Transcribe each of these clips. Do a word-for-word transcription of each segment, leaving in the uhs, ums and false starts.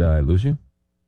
Did I lose you?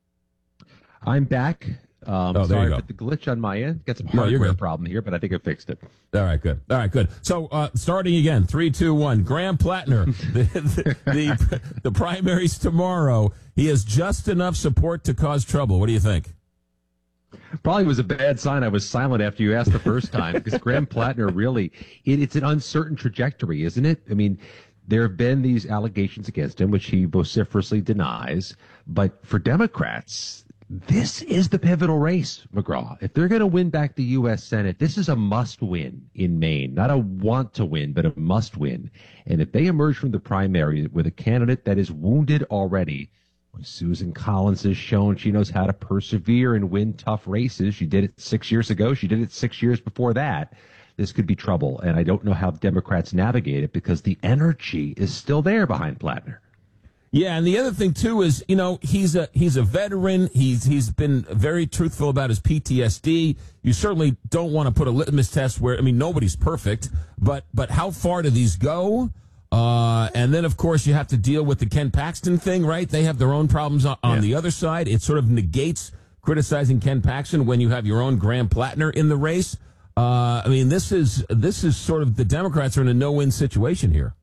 I'm back. Um, oh, there sorry you go. for the glitch on my end. Got some No, you're hardware good. problem here, but I think I fixed it. All right, good. All right, good. So, uh, starting again, three, two, one. Graham Plattner, the, the, the the primaries tomorrow. He has just enough support to cause trouble. What do you think? Probably was a bad sign I was silent after you asked the first time, because Graham Plattner really, it, it's an uncertain trajectory, isn't it? I mean, there have been these allegations against him, which he vociferously denies. But for Democrats, this is the pivotal race, McGraw. If they're going to win back the U S. Senate, this is a must-win in Maine. Not a want-to-win, but a must-win. And if they emerge from the primary with a candidate that is wounded already, Susan Collins has shown she knows how to persevere and win tough races. She did it six years ago. She did it six years before that. This could be trouble. And I don't know how Democrats navigate it because the energy is still there behind Plattner. Yeah, and the other thing too is, you know, he's a he's a veteran. He's he's been very truthful about his P T S D. You certainly don't want to put a litmus test where, I mean, nobody's perfect, but but how far do these go? Uh, and then, of course, you have to deal with the Ken Paxton thing, right? They have their own problems on, on yeah. the other side. It sort of negates criticizing Ken Paxton when you have your own Graham Plattner in the race. Uh, I mean, this is this is sort of the Democrats are in a no-win situation here.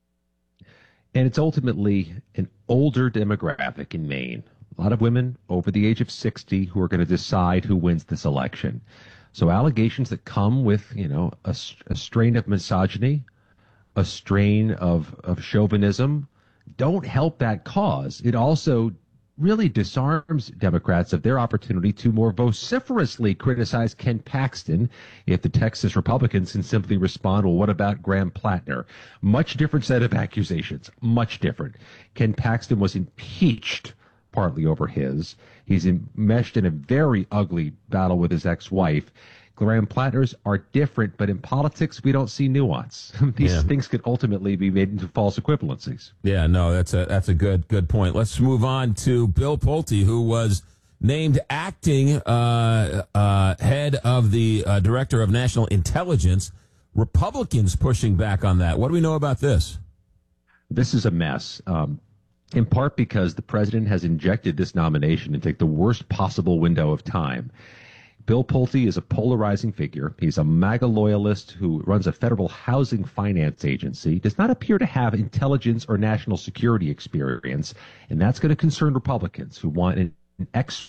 And it's ultimately an older demographic in Maine. A lot of women over the age of sixty who are going to decide who wins this election. So allegations that come with, you know, a, a strain of misogyny, a strain of, of chauvinism, don't help that cause. It also really disarms Democrats of their opportunity to more vociferously criticize Ken Paxton if the Texas Republicans can simply respond, well, what about Graham Plattner? Much different set of accusations, much different. Ken Paxton was impeached partly over his. He's enmeshed in a very ugly battle with his ex-wife. Graham Plattners are different, but in politics, we don't see nuance. These yeah. things could ultimately be made into false equivalencies. Yeah, no, that's a that's a good good point. Let's move on to Bill Pulte, who was named acting uh, uh, head of the uh, Director of National Intelligence. Republicans pushing back on that. What do we know about this? This is a mess. Um, in part because the president has injected this nomination into the worst possible window of time. Bill Pulte is a polarizing figure. He's a MAGA loyalist who runs a federal housing finance agency, does not appear to have intelligence or national security experience, and that's going to concern Republicans who want an expert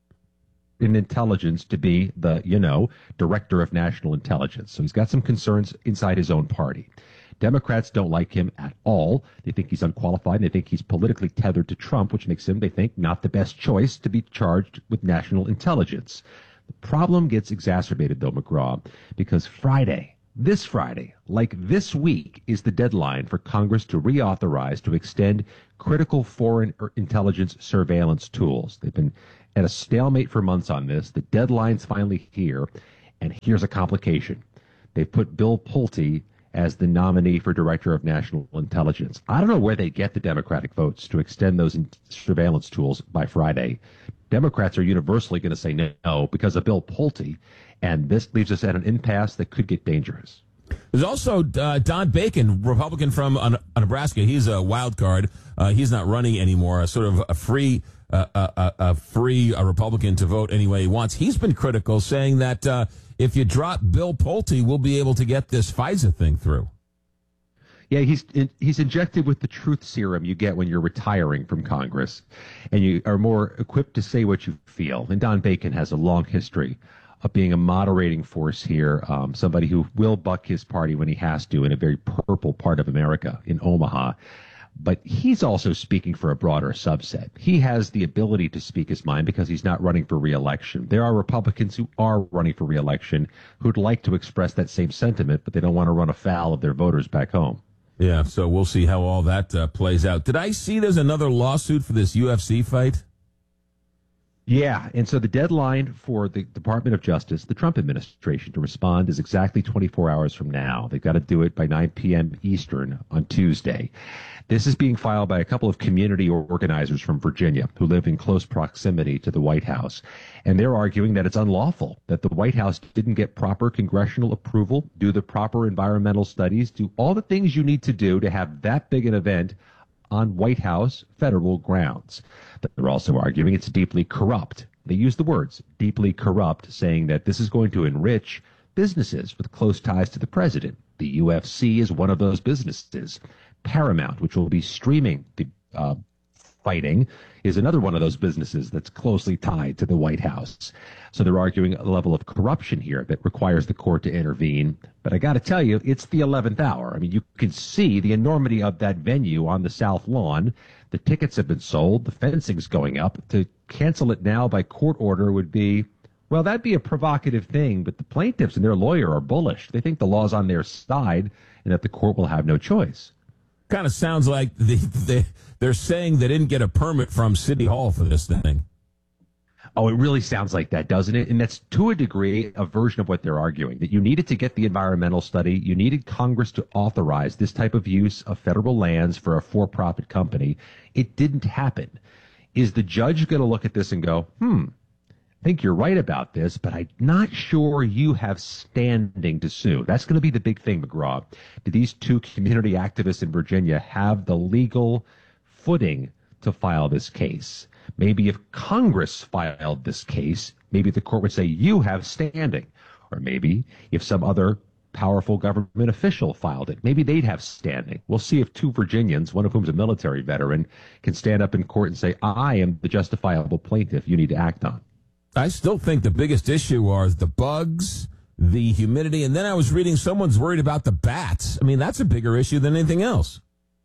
in intelligence to be the, you know, director of national intelligence. So he's got some concerns inside his own party. Democrats don't like him at all. They think he's unqualified, and they think he's politically tethered to Trump, which makes him, they think, not the best choice to be charged with national intelligence. The problem gets exacerbated, though, McGraw, because Friday, this Friday, like this week, is the deadline for Congress to reauthorize to extend critical foreign intelligence surveillance tools. They've been at a stalemate for months on this. The deadline's finally here, and here's a complication. They've put Bill Pulte as the nominee for Director of National Intelligence. I don't know where they get the Democratic votes to extend those surveillance tools by Friday. Democrats are universally going to say no because of Bill Pulte, and this leaves us at an impasse that could get dangerous. There's also uh, Don Bacon, Republican from uh, Nebraska. He's a wild card. Uh, he's not running anymore. A sort of a free, uh, a, a free a Republican to vote any way he wants. He's been critical, saying that uh, if you drop Bill Pulte, we'll be able to get this FISA thing through. Yeah, he's he's injected with the truth serum you get when you're retiring from Congress, and you are more equipped to say what you feel. And Don Bacon has a long history of being a moderating force here, um, somebody who will buck his party when he has to in a very purple part of America, in Omaha. But he's also speaking for a broader subset. He has the ability to speak his mind because he's not running for re-election. There are Republicans who are running for re-election who'd like to express that same sentiment, but they don't want to run afoul of their voters back home. Yeah, so we'll see how all that uh, plays out. Did I see there's another lawsuit for this U F C fight? Yeah, and so the deadline for the Department of Justice, the Trump administration, to respond is exactly twenty-four hours from now. They've got to do it by nine p.m. Eastern on Tuesday. This is being filed by a couple of community organizers from Virginia who live in close proximity to the White House. And they're arguing that it's unlawful, that the White House didn't get proper congressional approval, do the proper environmental studies, do all the things you need to do to have that big an event on White House federal grounds. But they're also arguing it's deeply corrupt. They use the words deeply corrupt, saying that this is going to enrich businesses with close ties to the president. The U F C is one of those businesses. Paramount, which will be streaming the uh, fighting, is another one of those businesses that's closely tied to the White House. So they're arguing a level of corruption here that requires the court to intervene. But I got to tell you, it's the eleventh hour. I mean, you can see the enormity of that venue on the South Lawn. The tickets have been sold. The fencing's going up. To cancel it now by court order would be, well, that'd be a provocative thing. But the plaintiffs and their lawyer are bullish. They think the law's on their side and that the court will have no choice. Kind of sounds like the, the, they're saying they didn't get a permit from City Hall for this thing. Oh, it really sounds like that, doesn't it? And that's to a degree a version of what they're arguing, that you needed to get the environmental study. You needed Congress to authorize this type of use of federal lands for a for-profit company. It didn't happen. Is the judge going to look at this and go, hmm, I think you're right about this, but I'm not sure you have standing to sue? That's going to be the big thing, McGraw. Do these two community activists in Virginia have the legal footing to file this case? Maybe if Congress filed this case, maybe the court would say you have standing. Or maybe if some other powerful government official filed it, maybe they'd have standing. We'll see if two Virginians, one of whom is a military veteran, can stand up in court and say, I am the justifiable plaintiff you need to act on. I still think the biggest issue are the bugs, the humidity, and then I was reading someone's worried about the bats. I mean, that's a bigger issue than anything else.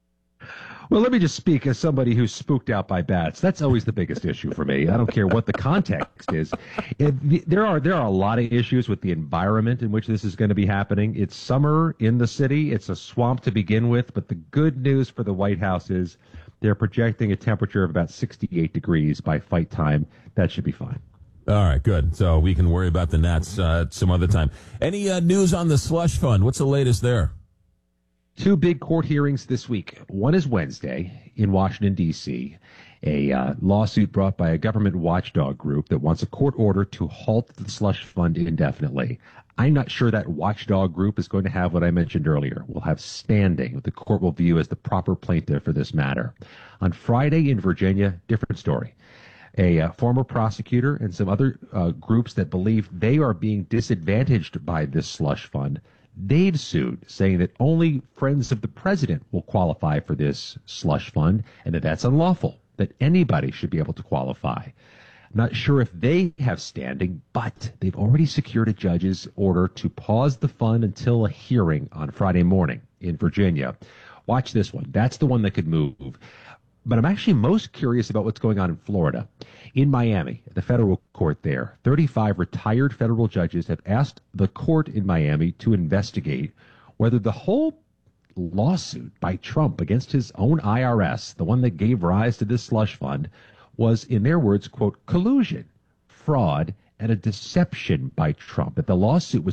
Well, let me just speak as somebody who's spooked out by bats. That's always the biggest issue for me. I don't care what the context is. It, there are there are a lot of issues with the environment in which this is going to be happening. It's summer in the city. It's a swamp to begin with. But the good news for the White House is they're projecting a temperature of about sixty-eight degrees by fight time. That should be fine. All right, good. So we can worry about the Nats uh, some other time. Any uh, news on the slush fund? What's the latest there? Two big court hearings this week. One is Wednesday in Washington, D C, a uh, lawsuit brought by a government watchdog group that wants a court order to halt the slush fund indefinitely. I'm not sure that watchdog group is going to have what I mentioned earlier. We'll have standing. The court will view as the proper plaintiff for this matter. On Friday in Virginia, different story. A uh, former prosecutor and some other uh, groups that believe they are being disadvantaged by this slush fund, they've sued, saying that only friends of the president will qualify for this slush fund and that that's unlawful, that anybody should be able to qualify. I'm not sure if they have standing, but they've already secured a judge's order to pause the fund until a hearing on Friday morning in Virginia. Watch this one. That's the one that could move. But I'm actually most curious about what's going on in Florida. In Miami, the federal court there, thirty-five retired federal judges have asked the court in Miami to investigate whether the whole lawsuit by Trump against his own I R S, the one that gave rise to this slush fund, was, in their words, quote, collusion, fraud, and a deception by Trump. That the lawsuit was